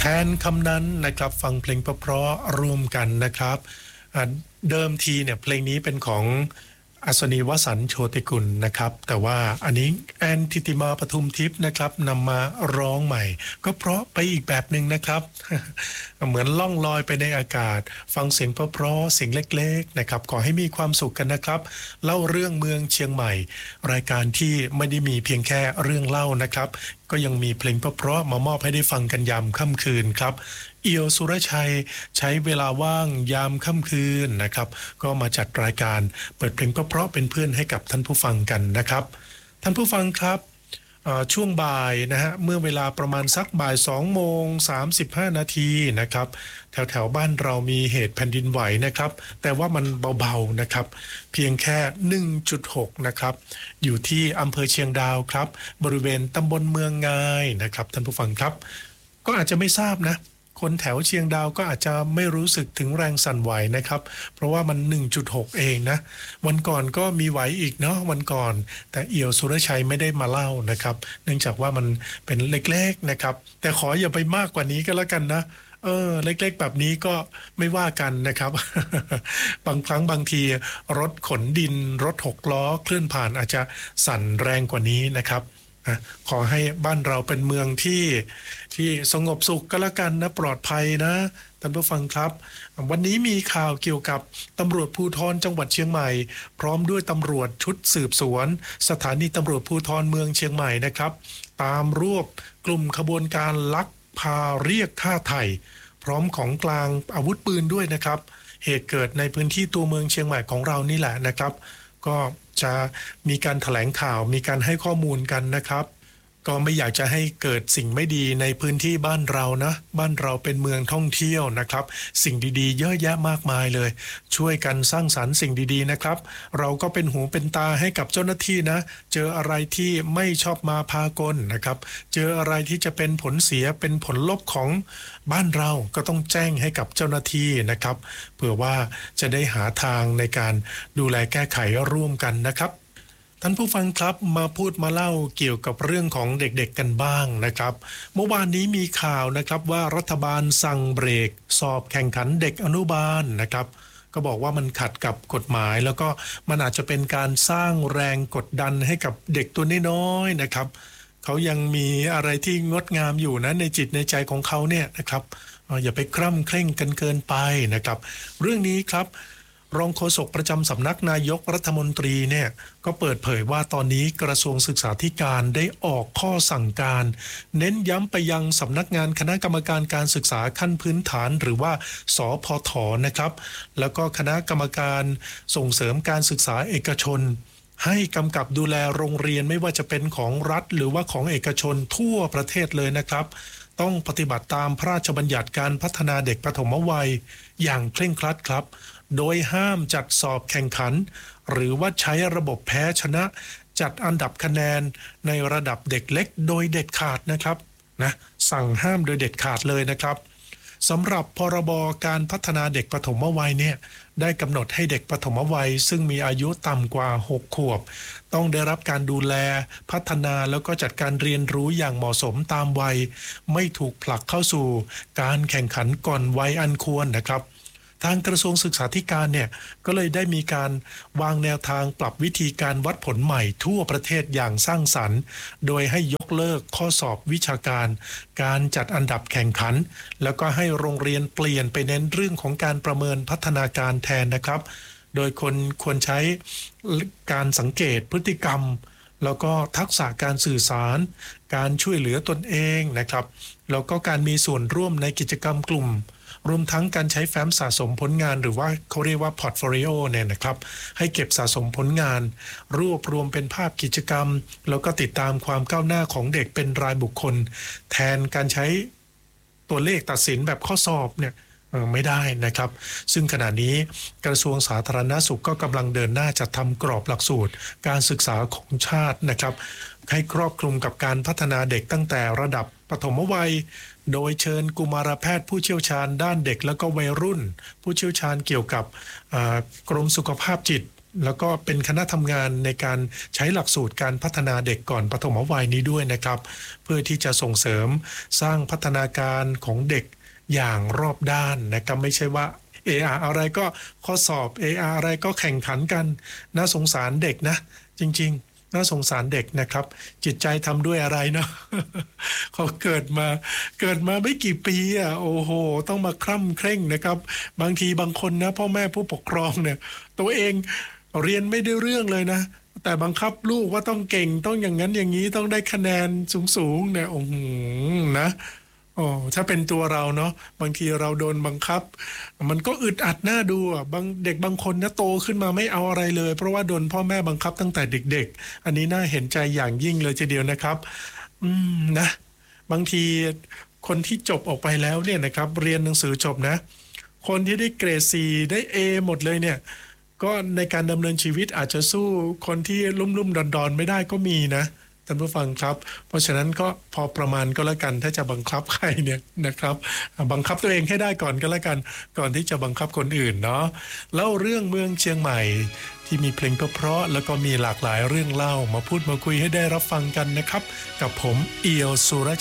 นคำนั้นนะครับฟังเพลงเพราะๆร่วมกันนะครับเดิมทีเนี่ยเพลงนี้เป็นของอัศนีวสันต์โชติกุลนะครับแต่ว่าอันนี้แอนทิติมาปทุมทิพย์นะครับนำมาร้องใหม่ก็เพราะไปอีกแบบหนึ่งนะครับ เหมือนล่องลอยไปในอากาศฟังเสียงเพราะๆเสียงเล็กๆนะครับขอให้มีความสุขกันนะครับเล่าเรื่องเมืองเชียงใหม่รายการที่ไม่ได้มีเพียงแค่เรื่องเล่านะครับก็ยังมีเพลงเพราะๆมามอบให้ได้ฟังกันยามค่ำคืนครับเอียวสุรชัยใช้เวลาว่างยามค่ำคืนนะครับก็มาจัดรายการเปิดเพลงเพราะๆเป็นเพื่อนให้กับท่านผู้ฟังกันนะครับท่านผู้ฟังครับช่วงบ่ายนะฮะเมื่อเวลาประมาณสักบ่าย2:35 นาทีนะครับแถวบ้านเรามีเหตุแผ่นดินไหวนะครับแต่ว่ามันเบาๆนะครับเพียงแค่ 1.6 นะครับอยู่ที่อำเภอเชียงดาวครับบริเวณตำบลเมืองงายนะครับท่านผู้ฟังครับก็อาจจะไม่ทราบนะคนแถวเชียงดาวก็อาจจะไม่รู้สึกถึงแรงสั่นไหวนะครับเพราะว่ามัน 1.6 เองนะวันก่อนก็มีไหวอีกเนาะวันก่อนแต่เอี่ยวสุรชัยไม่ได้มาเล่านะครับเนื่องจากว่ามันเป็นเล็กๆนะครับแต่ขออย่าไปมากกว่านี้ก็แล้วกันนะเล็กๆแบบนี้ก็ไม่ว่ากันนะครับ บางครั้งบางทีรถขนดินรถ6 ล้อเคลื่อนผ่านอาจจะสั่นแรงกว่านี้นะครับขอให้บ้านเราเป็นเมืองที่สงบสุขก็แล้วกันนะปลอดภัยนะท่านผู้ฟังครับวันนี้มีข่าวเกี่ยวกับตำรวจภูธรจังหวัดเชียงใหม่พร้อมด้วยตำรวจชุดสืบสวนสถานีตำรวจภูธรเมืองเชียงใหม่นะครับตามรวบกลุ่มขบวนการลักพาเรียกค่าไถ่พร้อมของกลางอาวุธปืนด้วยนะครับเหตุเกิดในพื้นที่ตัวเมืองเชียงใหม่ของเรานี่แหละนะครับก็จะมีการแถลงข่าวมีการให้ข้อมูลกันนะครับก็ไม่อยากจะให้เกิดสิ่งไม่ดีในพื้นที่บ้านเรานะบ้านเราเป็นเมืองท่องเที่ยวนะครับสิ่งดีๆเยอะแยะมากมายเลยช่วยกันสร้างสรรค์สิ่งดีๆนะครับเราก็เป็นหูเป็นตาให้กับเจ้าหน้าที่นะเจออะไรที่ไม่ชอบมาพากลนะครับเจออะไรที่จะเป็นผลเสียเป็นผลลบของบ้านเราก็ต้องแจ้งให้กับเจ้าหน้าที่นะครับเพื่อว่าจะได้หาทางในการดูแลแก้ไขร่วมกันนะครับท่านผู้ฟังครับมาพูดมาเล่าเกี่ยวกับเรื่องของเด็กๆกันบ้างนะครับเมื่อวานนี้มีข่าวนะครับว่ารัฐบาลสั่งเบรกสอบแข่งขันเด็กอนุบาลนะครับก็บอกว่ามันขัดกับกฎหมายแล้วก็มันอาจจะเป็นการสร้างแรงกดดันให้กับเด็กตัวน้อยๆนะครับเขายังมีอะไรที่งดงามอยู่นะในจิตในใจของเขาเนี่ยนะครับอย่าไปคร่ำเคร่งกันเกินไปนะครับเรื่องนี้ครับรองโฆษกประจำสำนักนายกรัฐมนตรีเนี่ยก็เปิดเผยว่าตอนนี้กระทรวงศึกษาธิการได้ออกข้อสั่งการเน้นย้ำไปยังสำนักงานคณะกรรมการการศึกษาขั้นพื้นฐานหรือว่าสพฐนะครับแล้วก็คณะกรรมการส่งเสริมการศึกษาเอกชนให้กำกับดูแลโรงเรียนไม่ว่าจะเป็นของรัฐหรือว่าของเอกชนทั่วประเทศเลยนะครับต้องปฏิบัติตามพระราชบัญญัติการพัฒนาเด็กปฐมวัยอย่างเคร่งครัดครับโดยห้ามจัดสอบแข่งขันหรือว่าใช้ระบบแพ้ชนะจัดอันดับคะแนนในระดับเด็กเล็กโดยเด็ดขาดนะครับนะสั่งห้ามโดยเด็ดขาดเลยนะครับสำหรับพรบการพัฒนาเด็กปฐมวัยเนี่ยได้กำหนดให้เด็กปฐมวัยซึ่งมีอายุต่ำกว่า6 ขวบต้องได้รับการดูแลพัฒนาแล้วก็จัดการเรียนรู้อย่างเหมาะสมตามวัยไม่ถูกผลักเข้าสู่การแข่งขันก่อนวัยอันควรนะครับทางกระทรวงศึกษาธิการเนี่ยก็เลยได้มีการวางแนวทางปรับวิธีการวัดผลใหม่ทั่วประเทศอย่างสร้างสรรค์โดยให้ยกเลิกข้อสอบวิชาการการจัดอันดับแข่งขันแล้วก็ให้โรงเรียนเปลี่ยนไปเน้นเรื่องของการประเมินพัฒนาการแทนนะครับโดยคนควรใช้การสังเกตพฤติกรรมแล้วก็ทักษะการสื่อสารการช่วยเหลือตนเองนะครับแล้วก็การมีส่วนร่วมในกิจกรรมกลุ่มรวมทั้งการใช้แฟ้มสะสมผลงานหรือว่าเขาเรียกว่าพอร์ตโฟลิโอเนี่ยนะครับให้เก็บสะสมผลงานรวบรวมเป็นภาพกิจกรรมแล้วก็ติดตามความก้าวหน้าของเด็กเป็นรายบุคคลแทนการใช้ตัวเลขตัดสินแบบข้อสอบเนี่ยไม่ได้นะครับซึ่งขณะนี้กระทรวงสาธารณสุขก็กำลังเดินหน้าจัดทำกรอบหลักสูตรการศึกษาของชาตินะครับให้ครอบคลุมกับการพัฒนาเด็กตั้งแต่ระดับปฐมวัยโดยเชิญกุมารแพทย์ผู้เชี่ยวชาญด้านเด็กแล้วก็วัยรุ่นผู้เชี่ยวชาญเกี่ยวกับกรมสุขภาพจิตแล้วก็เป็นคณะทำงานในการใช้หลักสูตรการพัฒนาเด็กก่อนปฐมวัยนี้ด้วยนะครับเพื่อที่จะส่งเสริมสร้างพัฒนาการของเด็กอย่างรอบด้านนะครับไม่ใช่ว่าอะไรก็ข้อสอบอะไรก็แข่งขันกันน่าสงสารเด็กนะจริงๆน่าสงสารเด็กนะครับจิตใจทำด้วยอะไรเนาะ เขาเกิดมาไม่กี่ปีโอ้โหต้องมาคร่ำเคร่งนะครับบางทีบางคนนะพ่อแม่ผู้ปกครองเนี่ยตัวเองเรียนไม่ได้เรื่องเลยนะแต่บังคับลูกว่าต้องเก่งต้องอย่างนั้นอย่างนี้ต้องได้คะแนนสูงๆเนี่ยโอ้โหนะโอ้ถ้าเป็นตัวเราเนาะบางทีเราโดนบังคับมันก็อึดอัดน่าดูบางเด็กบางคนนะโตขึ้นมาไม่เอาอะไรเลยเพราะว่าโดนพ่อแม่บังคับตั้งแต่เด็กๆอันนี้น่าเห็นใจอย่างยิ่งเลยทีเดียวนะครับนะบางทีคนที่จบออกไปแล้วเนี่ยนะครับเรียนหนังสือจบนะคนที่ได้เกรด C ได้ A หมดเลยเนี่ยก็ในการดำเนินชีวิตอาจจะสู้คนที่ลุ่มๆดอนๆไม่ได้ก็มีนะท่านผู้ฟังครับเพราะฉะนั้นก็พอประมาณก็แล้วกันถ้าจะบังคับใครเนี่ยนะครับบังคับตัวเองให้ได้ก่อนก็แล้วกันก่อนที่จะบังคับคนอื่นเนาะเล่าเรื่องเมืองเชียงใหม่ที่มีเพลงเพราะๆแล้วก็มีหลากหลายเรื่องเล่ามาพูดมาคุยให้ได้รับฟังกันนะครับกับผมเอียวสุร